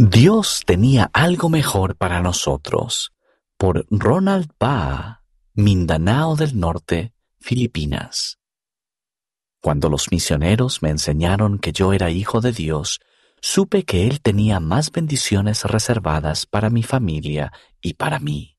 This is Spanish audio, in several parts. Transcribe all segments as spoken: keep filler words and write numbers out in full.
Dios tenía algo mejor para nosotros. Por Ronald Baaa, Mindanao del Norte, Filipinas. Cuando los misioneros me enseñaron que yo era hijo de Dios, supe que Él tenía más bendiciones reservadas para mi familia y para mí.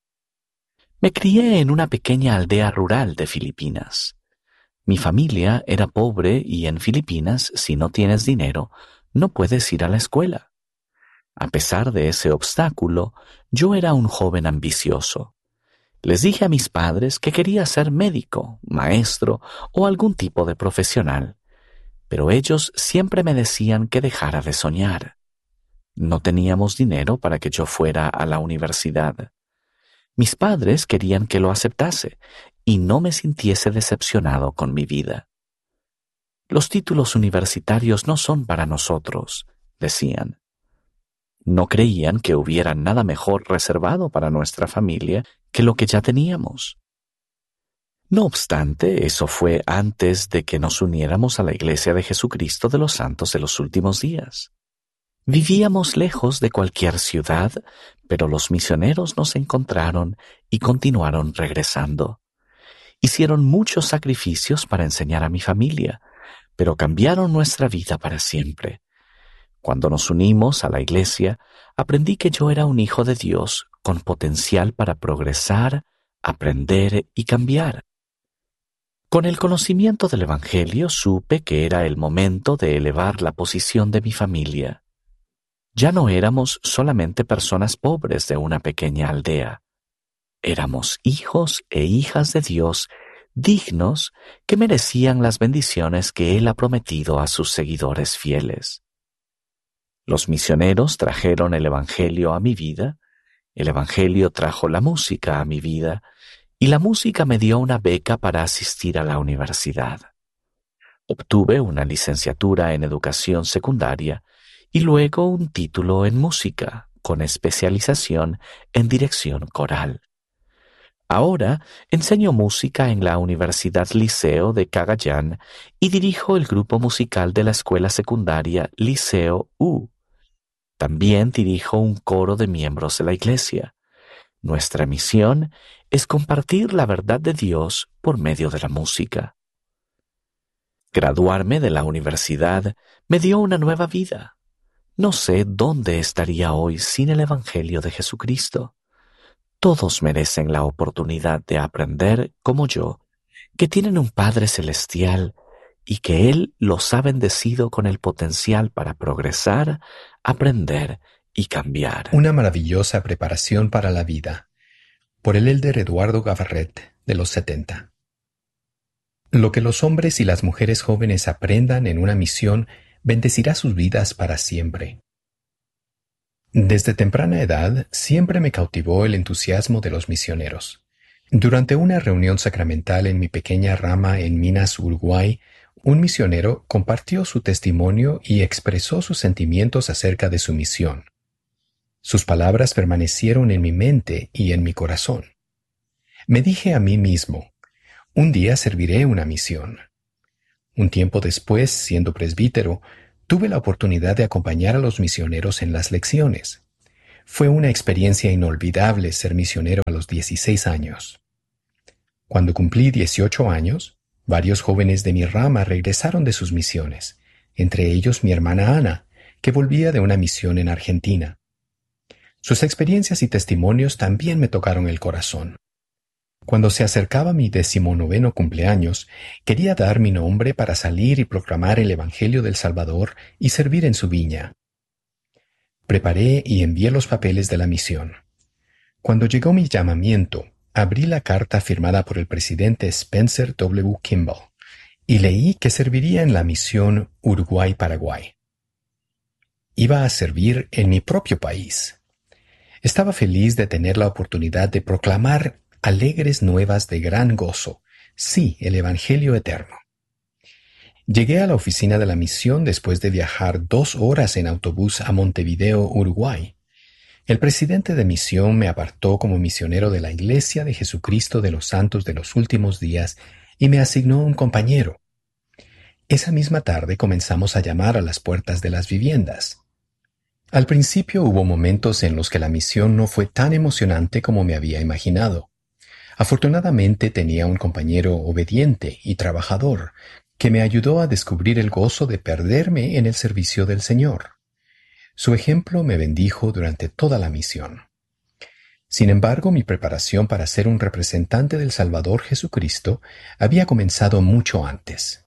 Me crié en una pequeña aldea rural de Filipinas. Mi familia era pobre y en Filipinas, si no tienes dinero, no puedes ir a la escuela. A pesar de ese obstáculo, yo era un joven ambicioso. Les dije a mis padres que quería ser médico, maestro o algún tipo de profesional, pero ellos siempre me decían que dejara de soñar. No teníamos dinero para que yo fuera a la universidad. Mis padres querían que lo aceptase y no me sintiese decepcionado con mi vida. Los títulos universitarios no son para nosotros, decían. No creían que hubiera nada mejor reservado para nuestra familia que lo que ya teníamos. No obstante, eso fue antes de que nos uniéramos a la Iglesia de Jesucristo de los Santos de los Últimos Días. Vivíamos lejos de cualquier ciudad, pero los misioneros nos encontraron y continuaron regresando. Hicieron muchos sacrificios para enseñar a mi familia, pero cambiaron nuestra vida para siempre. Cuando nos unimos a la iglesia, aprendí que yo era un hijo de Dios con potencial para progresar, aprender y cambiar. Con el conocimiento del Evangelio supe que era el momento de elevar la posición de mi familia. Ya no éramos solamente personas pobres de una pequeña aldea. Éramos hijos e hijas de Dios dignos que merecían las bendiciones que Él ha prometido a sus seguidores fieles. Los misioneros trajeron el Evangelio a mi vida, el Evangelio trajo la música a mi vida, y la música me dio una beca para asistir a la universidad. Obtuve una licenciatura en educación secundaria y luego un título en música, con especialización en dirección coral. Ahora enseño música en la Universidad Liceo de Cagayán y dirijo el grupo musical de la escuela secundaria Liceo U. También dirijo un coro de miembros de la iglesia. Nuestra misión es compartir la verdad de Dios por medio de la música. Graduarme de la universidad me dio una nueva vida. No sé dónde estaría hoy sin el Evangelio de Jesucristo. Todos merecen la oportunidad de aprender, como yo, que tienen un Padre Celestial y que Él los ha bendecido con el potencial para progresar, aprender y cambiar. Una maravillosa preparación para la vida. Por el elder Eduardo Gavarret, de los setenta. Lo que los hombres y las mujeres jóvenes aprendan en una misión bendecirá sus vidas para siempre. Desde temprana edad siempre me cautivó el entusiasmo de los misioneros. Durante una reunión sacramental en mi pequeña rama en Minas, Uruguay, un misionero compartió su testimonio y expresó sus sentimientos acerca de su misión. Sus palabras permanecieron en mi mente y en mi corazón. Me dije a mí mismo, un día serviré una misión. Un tiempo después, siendo presbítero, tuve la oportunidad de acompañar a los misioneros en las lecciones. Fue una experiencia inolvidable ser misionero a los dieciséis años. Cuando cumplí dieciocho años, varios jóvenes de mi rama regresaron de sus misiones, entre ellos mi hermana Ana, que volvía de una misión en Argentina. Sus experiencias y testimonios también me tocaron el corazón. Cuando se acercaba mi decimonoveno cumpleaños, quería dar mi nombre para salir y proclamar el Evangelio del Salvador y servir en su viña. Preparé y envié los papeles de la misión. Cuando llegó mi llamamiento, abrí la carta firmada por el presidente Spencer W. Kimball y leí que serviría en la misión Uruguay-Paraguay. Iba a servir en mi propio país. Estaba feliz de tener la oportunidad de proclamar alegres nuevas de gran gozo, sí, el Evangelio eterno. Llegué a la oficina de la misión después de viajar dos horas en autobús a Montevideo, Uruguay. El presidente de misión me apartó como misionero de la Iglesia de Jesucristo de los Santos de los Últimos Días y me asignó un compañero. Esa misma tarde comenzamos a llamar a las puertas de las viviendas. Al principio hubo momentos en los que la misión no fue tan emocionante como me había imaginado. Afortunadamente tenía un compañero obediente y trabajador que me ayudó a descubrir el gozo de perderme en el servicio del Señor. Su ejemplo me bendijo durante toda la misión. Sin embargo, mi preparación para ser un representante del Salvador Jesucristo había comenzado mucho antes.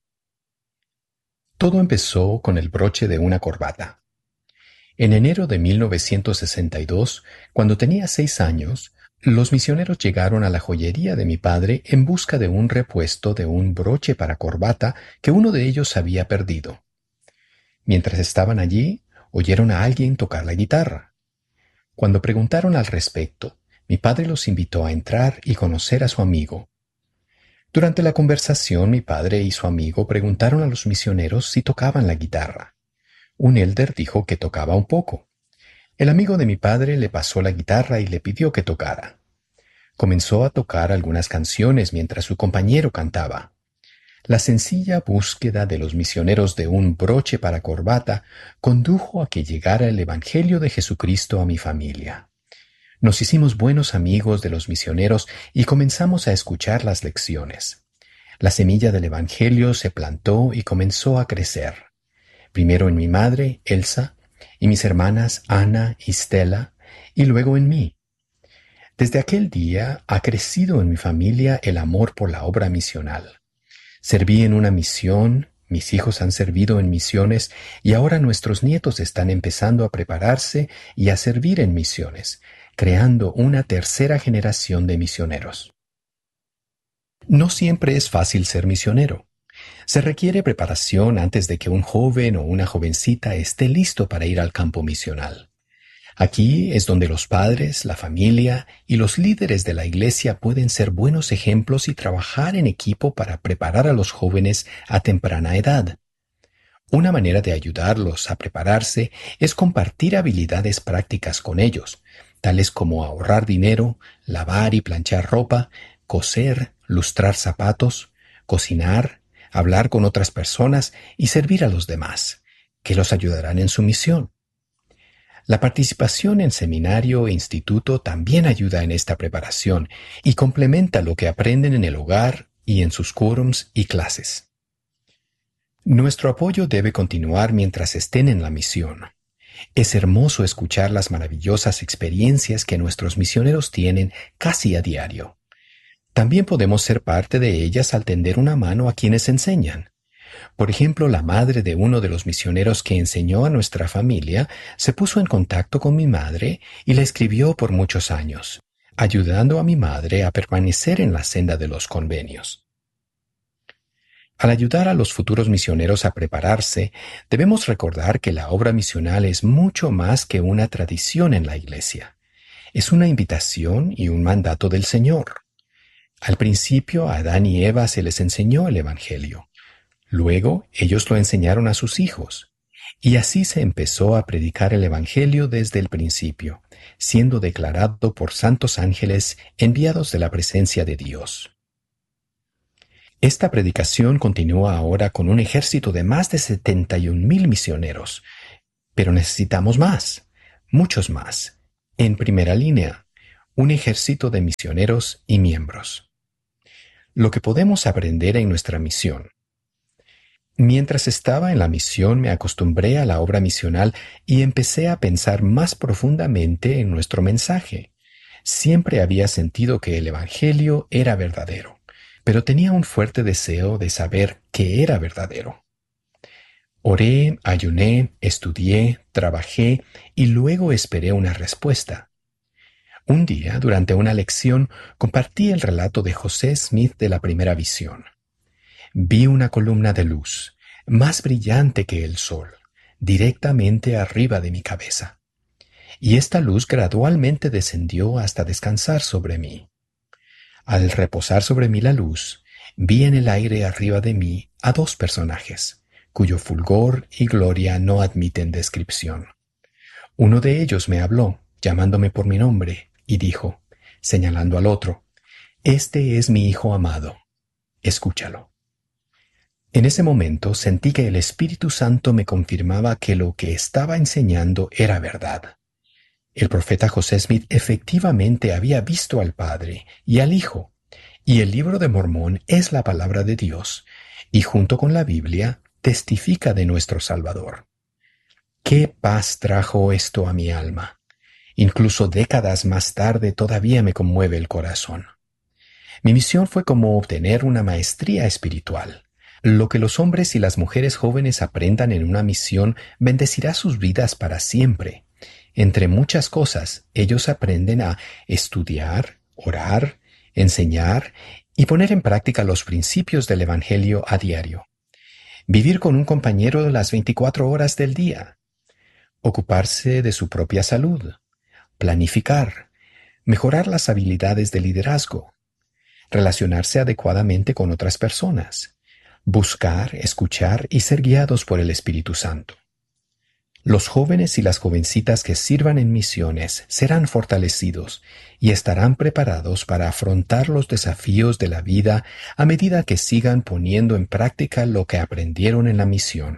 Todo empezó con el broche de una corbata. En enero de mil novecientos sesenta y dos, cuando tenía seis años, los misioneros llegaron a la joyería de mi padre en busca de un repuesto de un broche para corbata que uno de ellos había perdido. Mientras estaban allí, oyeron a alguien tocar la guitarra. Cuando preguntaron al respecto, mi padre los invitó a entrar y conocer a su amigo. Durante la conversación, mi padre y su amigo preguntaron a los misioneros si tocaban la guitarra. Un élder dijo que tocaba un poco. El amigo de mi padre le pasó la guitarra y le pidió que tocara. Comenzó a tocar algunas canciones mientras su compañero cantaba. La sencilla búsqueda de los misioneros de un broche para corbata condujo a que llegara el Evangelio de Jesucristo a mi familia. Nos hicimos buenos amigos de los misioneros y comenzamos a escuchar las lecciones. La semilla del Evangelio se plantó y comenzó a crecer. Primero en mi madre, Elsa, y mis hermanas Ana y Stella, y luego en mí. Desde aquel día ha crecido en mi familia el amor por la obra misional. Serví en una misión, mis hijos han servido en misiones y ahora nuestros nietos están empezando a prepararse y a servir en misiones, creando una tercera generación de misioneros. No siempre es fácil ser misionero. Se requiere preparación antes de que un joven o una jovencita esté listo para ir al campo misional. Aquí es donde los padres, la familia y los líderes de la iglesia pueden ser buenos ejemplos y trabajar en equipo para preparar a los jóvenes a temprana edad. Una manera de ayudarlos a prepararse es compartir habilidades prácticas con ellos, tales como ahorrar dinero, lavar y planchar ropa, coser, lustrar zapatos, cocinar, hablar con otras personas y servir a los demás, que los ayudarán en su misión. La participación en seminario e instituto también ayuda en esta preparación y complementa lo que aprenden en el hogar y en sus quórums y clases. Nuestro apoyo debe continuar mientras estén en la misión. Es hermoso escuchar las maravillosas experiencias que nuestros misioneros tienen casi a diario. También podemos ser parte de ellas al tender una mano a quienes enseñan. Por ejemplo, la madre de uno de los misioneros que enseñó a nuestra familia se puso en contacto con mi madre y la escribió por muchos años, ayudando a mi madre a permanecer en la senda de los convenios. Al ayudar a los futuros misioneros a prepararse, debemos recordar que la obra misional es mucho más que una tradición en la iglesia. Es una invitación y un mandato del Señor. Al principio a Adán y Eva se les enseñó el Evangelio. Luego ellos lo enseñaron a sus hijos. Y así se empezó a predicar el Evangelio desde el principio, siendo declarado por santos ángeles enviados de la presencia de Dios. Esta predicación continúa ahora con un ejército de más de setenta y un mil misioneros. Pero necesitamos más, muchos más. En primera línea, un ejército de misioneros y miembros. Lo que podemos aprender en nuestra misión. Mientras estaba en la misión me acostumbré a la obra misional y empecé a pensar más profundamente en nuestro mensaje. Siempre había sentido que el Evangelio era verdadero, pero tenía un fuerte deseo de saber qué era verdadero. Oré, ayuné, estudié, trabajé y luego esperé una respuesta. Un día, durante una lección, compartí el relato de José Smith de la primera visión. Vi una columna de luz, más brillante que el sol, directamente arriba de mi cabeza. Y esta luz gradualmente descendió hasta descansar sobre mí. Al reposar sobre mí la luz, vi en el aire arriba de mí a dos personajes, cuyo fulgor y gloria no admiten descripción. Uno de ellos me habló, llamándome por mi nombre, y dijo, señalando al otro, «Este es mi hijo amado, escúchalo». En ese momento sentí que el Espíritu Santo me confirmaba que lo que estaba enseñando era verdad. El profeta José Smith efectivamente había visto al Padre y al Hijo, y el libro de Mormón es la palabra de Dios, y junto con la Biblia testifica de nuestro Salvador. ¡Qué paz trajo esto a mi alma! Incluso décadas más tarde todavía me conmueve el corazón. Mi misión fue como obtener una maestría espiritual. Lo que los hombres y las mujeres jóvenes aprendan en una misión bendecirá sus vidas para siempre. Entre muchas cosas, ellos aprenden a estudiar, orar, enseñar y poner en práctica los principios del Evangelio a diario. Vivir con un compañero las veinticuatro horas del día. Ocuparse de su propia salud. Planificar. Mejorar las habilidades de liderazgo. Relacionarse adecuadamente con otras personas. Buscar, escuchar y ser guiados por el Espíritu Santo. Los jóvenes y las jovencitas que sirvan en misiones serán fortalecidos y estarán preparados para afrontar los desafíos de la vida a medida que sigan poniendo en práctica lo que aprendieron en la misión.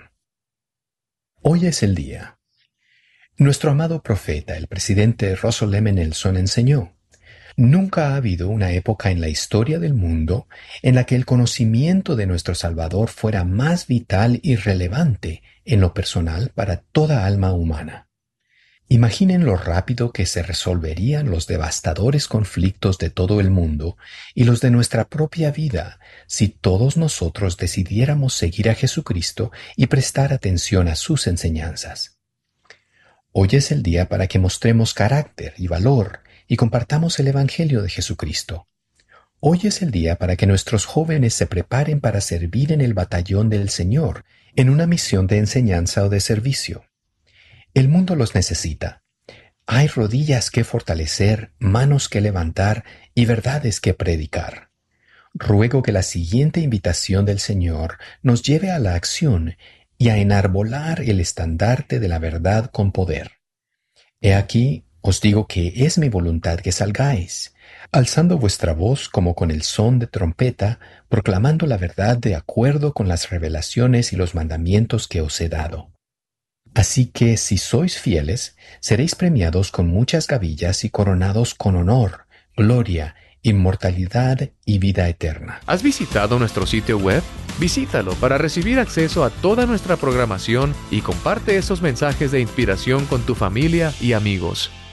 Hoy es el día. Nuestro amado profeta, el presidente Russell M. Nelson, enseñó: nunca ha habido una época en la historia del mundo en la que el conocimiento de nuestro Salvador fuera más vital y relevante en lo personal para toda alma humana. Imaginen lo rápido que se resolverían los devastadores conflictos de todo el mundo y los de nuestra propia vida si todos nosotros decidiéramos seguir a Jesucristo y prestar atención a sus enseñanzas. Hoy es el día para que mostremos carácter y valor y compartamos el Evangelio de Jesucristo. Hoy es el día para que nuestros jóvenes se preparen para servir en el batallón del Señor, en una misión de enseñanza o de servicio. El mundo los necesita. Hay rodillas que fortalecer, manos que levantar y verdades que predicar. Ruego que la siguiente invitación del Señor nos lleve a la acción y a enarbolar el estandarte de la verdad con poder. He aquí, os digo que es mi voluntad que salgáis, alzando vuestra voz como con el son de trompeta, proclamando la verdad de acuerdo con las revelaciones y los mandamientos que os he dado. Así que, si sois fieles, seréis premiados con muchas gavillas y coronados con honor, gloria, inmortalidad y vida eterna. ¿Has visitado nuestro sitio web? Visítalo para recibir acceso a toda nuestra programación y comparte esos mensajes de inspiración con tu familia y amigos.